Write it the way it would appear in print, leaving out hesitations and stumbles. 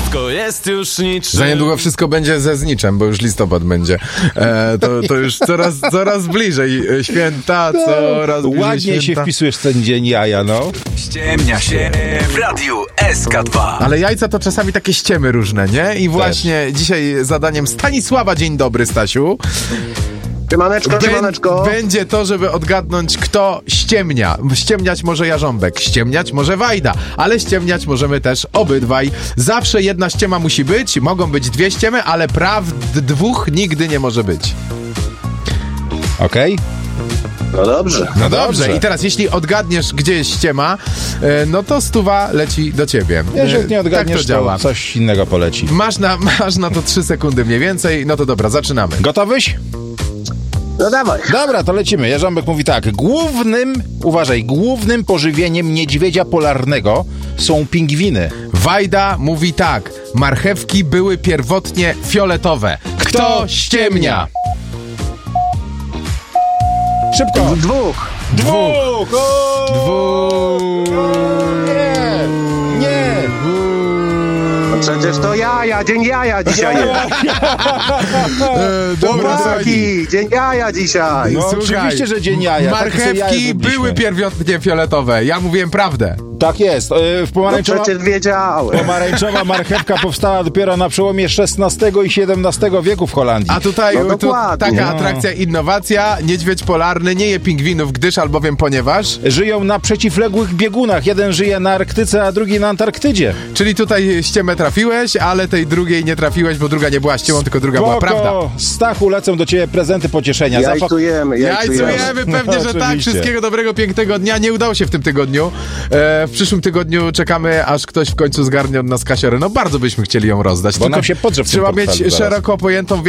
Wszystko jest już niczym. Za niedługo wszystko będzie ze zniczem, bo już listopad będzie. To już coraz bliżej święta, coraz bliżej Ładnie święta. się wpisujesz w ten dzień jaja, no. Ściemnia się w Radiu SK2. Ale jajca to czasami takie ściemy różne, nie? I właśnie dzisiaj zadaniem Stanisława. Dzień dobry, Stasiu. Siemaneczko. Będzie to, żeby odgadnąć, kto ściemnia. Ściemniać może Jarząbek, ściemniać może Wajda, ale ściemniać możemy też obydwaj. Zawsze jedna ściema musi być, mogą być dwie ściemy, ale dwóch nigdy nie może być. Okej? No dobrze. No dobrze. I teraz, jeśli odgadniesz, gdzie jest ściema, no to 100 leci do ciebie. Jeżeli nie odgadniesz, tak to działa. coś innego poleci. Masz na to 3 sekundy mniej więcej. No to dobra, zaczynamy. Gotowyś? No dawaj. Dobra, to lecimy. Jarząbek mówi tak. Głównym pożywieniem niedźwiedzia polarnego są pingwiny. Wajda mówi tak. Marchewki były pierwotnie fioletowe. Kto ściemnia? Szybko. Dwóch. Dwóch! Nie! No przecież to dzień jaja dzisiaj jest. Dobra, Chłopaki, dzień jaja dzisiaj. No oczywiście, że dzień jaja. Takie sobie jaja marchewki zrobiliśmy. były pierwotnie fioletowe. Ja mówiłem prawdę. Tak jest. No przecież wiedziałem. Pomarańczowa marchewka powstała dopiero na przełomie XVI i XVII wieku w Holandii. A tutaj No dokładnie. taka atrakcja, innowacja. Niedźwiedź polarny nie je pingwinów, ponieważ... Żyją na przeciwległych biegunach. Jeden żyje na Arktyce, a drugi na Antarktydzie. Czyli tutaj ściemę trafiłeś, ale tej drugiej nie trafiłeś, bo druga nie była ściemą, tylko druga była prawda. Stachu, lecą do ciebie prezenty pocieszenia. Jajcujemy. Jajcujemy, pewnie, że tak. Oczywiście. Wszystkiego dobrego, pięknego dnia. Nie udało się w tym tygodniu. W przyszłym tygodniu czekamy, aż ktoś w końcu zgarnie od nas kasiorę. No bardzo byśmy chcieli ją rozdać. Bo nam się podrze w tym trzeba portfelu mieć zaraz. szeroko pojętą